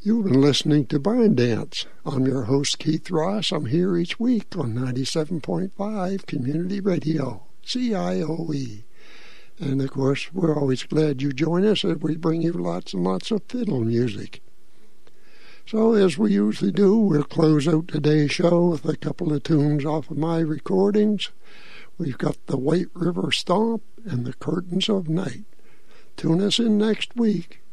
You've been listening to Barn Dance. I'm your host, Keith Ross. I'm here each week on 97.5 Community Radio, CIOE. And, of course, we're always glad you join us as we bring you lots and lots of fiddle music. So, as we usually do, we'll close out today's show with a couple of tunes off of my recordings. We've got the White River Stomp and the Curtains of Night. Tune us in next week.